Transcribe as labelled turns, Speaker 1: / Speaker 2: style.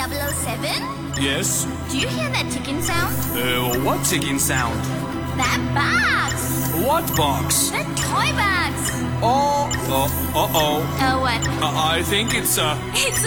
Speaker 1: 007?
Speaker 2: Yes?
Speaker 1: Do you hear that ticking sound?
Speaker 2: What ticking sound?
Speaker 1: That box!
Speaker 2: What box?
Speaker 1: The toy box!
Speaker 2: Oh, uh-oh.
Speaker 1: Oh, what?
Speaker 2: I think it's,
Speaker 1: It's